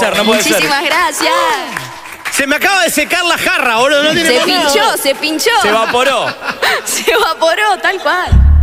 ser, no puede ser. Muchísimas gracias. Se me acaba de secar la jarra, boludo. No tiene Se más nada. pinchó. Se evaporó. Se evaporó, tal cual.